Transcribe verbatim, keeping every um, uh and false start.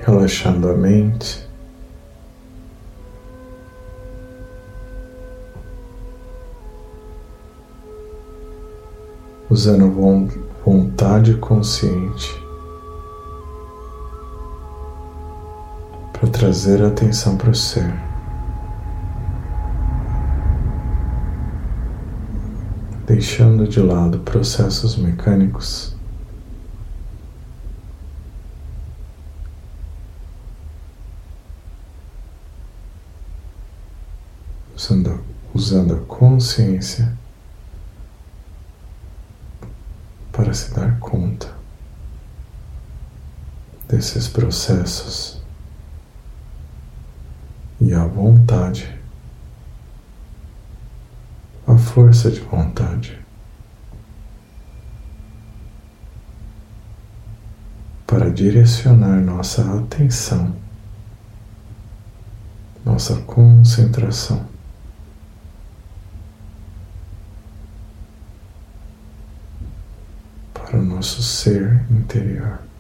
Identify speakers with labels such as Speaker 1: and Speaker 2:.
Speaker 1: relaxando a mente, usando vontade consciente para trazer a atenção para o ser. Deixando de lado processos mecânicos, usando, usando a consciência para se dar conta desses processos e a vontade, a força de vontade para direcionar nossa atenção, nossa concentração para o nosso ser interior.